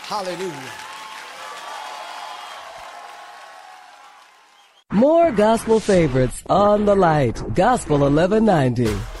Hallelujah. More gospel favorites on the light. Gospel 1190.